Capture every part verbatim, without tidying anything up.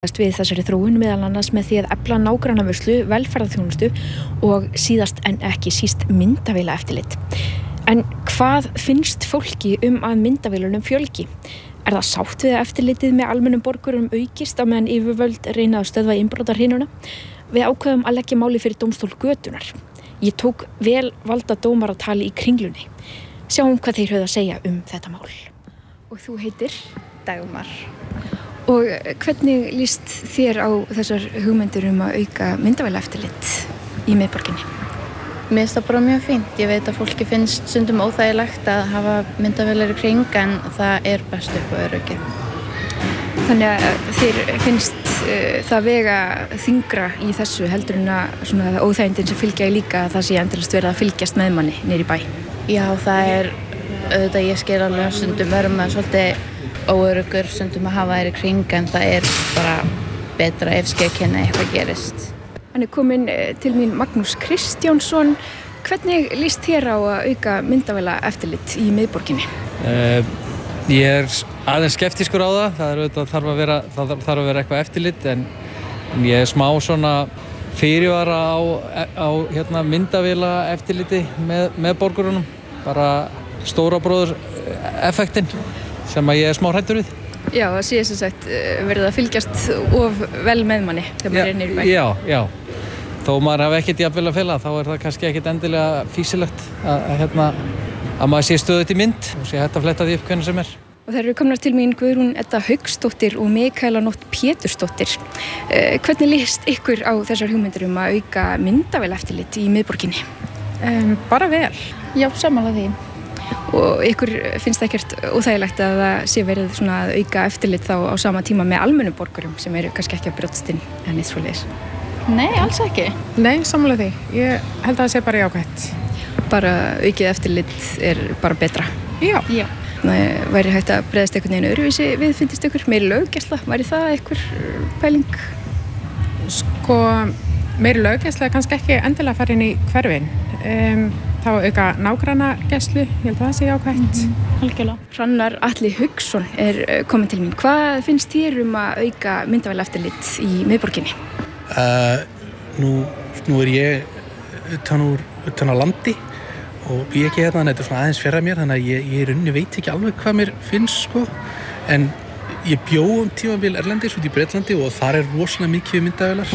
Við þessari þróun meðal annars með því að efla nágrannavörslu, velferðarþjónustu og síðast en ekki síst myndavélaeftirlit. En hvað finnst fólki um að myndavélunum fjölgi? Er það sátt við að eftirlitið með almennum borgurum aukist á meðan yfirvöld reyna að stöðva innbrotarhrínuna? Við ákveðum að leggja máli fyrir dómstól götunnar. Ég tók vel valda dómaratali í Kringlunni. Sjáum hvað þeir höfðu að segja um þetta mál. Og þú heitir? Dagmar. Og hvernig líst þér á þessar hugmyndir um að auka myndavélaeftirlit í miðborginni? Mér finnst það bara mjög fínt. Ég veit að fólki finnst stundum óþægilegt að hafa myndavélar í kring en það er best upp á öryggið. Þannig að þér finnst uh, það vega þyngra í þessu heldur en að svona óþægindin sem fylgja í líka að það sé endurist verið að fylgjast með manni niður í bæ? Já, það er auðvitað ég sker alveg stundum verðum að svolítið óöruggur stundum að hafa þær í kring en það er bara betra ef skekkinni eitthvað gerist. Hann er kominn til mín Magnús Kristjánsson. Hvernig líst þér á að auka myndavélaeftirlit í miðborginni? Uh, ég er aðeins skeptískur á það. Það er auðvitað þarf að vera, það þarf að vera eitthvað eftirlit en, en ég er smá svona fyrirvara á, á hérna, myndavélaeftirliti með, með borgurunum. Bara stóra bróður effektinn sem að ég er smá hræddur við. Já, það sé sem sagt verið að fylgjast of vel með manni þegar maður er niður í bæ. Já, já. Þó maður hafi ekkert jafnvel að fela, þá er það kannski ekkert endilega fýsilegt að, að, hérna, að maður sé stöðugt í mynd og sé hægt að fletta því upp hvernig sem er. Og þeir eru komnar til mín Guðrún Edda Hauksdóttir og Mikaela Nótt Pétursdóttir. Eh, hvernig líst ykkur á þessar hugmyndir um að auka myndavélaeftirlit í miðborginni? Um, bara vel. Já, sammála því. Og ykkur finnst það ekkert óþægilegt að það sé verið svona að auka eftirlit þá á sama tíma með almennum borgurum sem eru kannski ekki að brjótast inn en eitt svoleiðis? Nei, alls ekki. Nei, sammála því. Ég held að það sé bara jákvætt. Bara aukið eftirlit er bara betra? Já. Já. Nei, væri hægt að bregðast einhvern veginn öðruvísi við finnst ykkur meiri löggæsla? Væri það einhver pæling? Sko, meiri löggæsla er kannski ekki endilega að fara inn í hverfin. Um, þá auka nágrannagæslu, ég held að það sé jákvætt. Mm-hmm. Algjörlega. Hrannar Atli Hauksson er kominn til mín. Hvað finnst þér um að auka myndavélaeftirlit í miðborginni? Uh, nú, nú er ég utan, úr, utan á landi og ég ekki hérna, þetta er svona aðeins fjarr að mér, þannig að ég, ég í rauninni veit ekki alveg hvað mér finnst, sko. En ég bjó um tímabil erlendis út í Bretlandi og þar er rosalega mikið myndavélar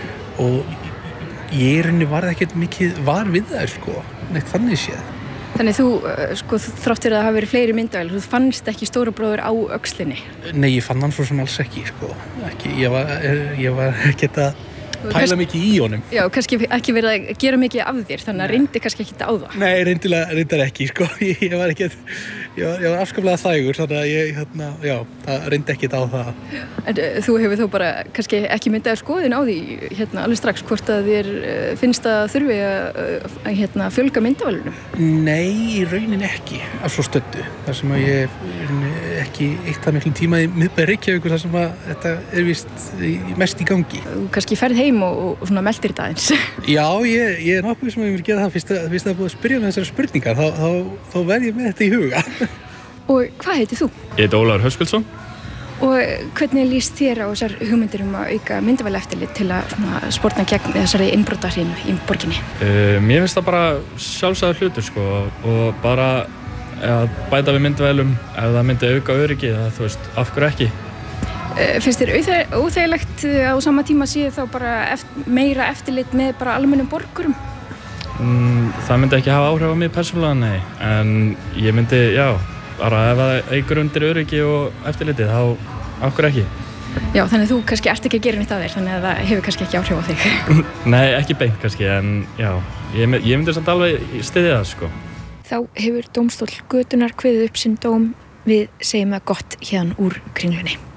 og ég í rauninni var ekkert mikið var við það, sko, neitt þannig séð. Þannig þú, sko, þráttur að það hafi verið fleiri myndavélar, þú fannst ekki stóra bróður á öxlinni? Nei, ég fann hann svo sem alls ekki, sko. Ekki, ég var, ég var ekkert að pæla mikið í honum. Já, kannski ekki verið að gera mikið af þér, þannig að reyndi kannski ekki á það. Nei, reyndilega, reyndar ekki, sko. Ég, ég var ekkert, ég var, ég var afskaplega þægur, þannig að ég, hérna, já, það reyndi ekkert á það. En uh, þú hefur þó bara kannski ekki myndaður skoðun á því, hérna, alveg strax, hvort að þér uh, finnst að þurfi að, að hérna, fjölga myndavélunum? Nei, í raunin ekki, af svo stöddu. Þar sem að ég ekki eitt að miklu tíma í miðbæ Reykjavíkur, þar sem að þetta er víst mest í gangi. Þú kannski ferð heim og, og svona meldir þetta aðeins. Já, ég, ég er nokkuð sem að ég vil gera það fyrst að, fyrst að búið að spyrja með þessari spurningar, þá, þá, þá verð ég með þetta í huga. Og hvað heitir þú? Ég heiti Ólafur Höskuldsson. Og hvernig líst þér á þessar hugmyndir um að auka myndavélaeftirlit til að svona, sporna gegn þessari innbrotarhrínu í borginni? Uh, mér finnst það bara sjálfsagður hlutur, sko, og bara að bæta við myndavélum ef það myndi auka öryggi, það, þú veist, af hverju ekki? Uh, finnst þér óþægilegt á sama tíma sé þá bara eftir, meira eftirlit með bara almennum borgurum? Mm, það myndi ekki hafa áhrif á mig persónulega, nei, en ég myndi, já, bara ef það eigur undir öryggi og eftirliti, þá af hverju ekki? Já, þannig að þú kannski ert ekki að gera neitt að þér, þannig að það hefur kannski ekki áhrif á þig. Nei, ekki beint kannski, en já, ég, ég myndi samt alveg styðja það, sko. Þá hefur dómstól götunnar kveðið upp sinn dóm. Við segjum það gott hérna úr Kringlunni.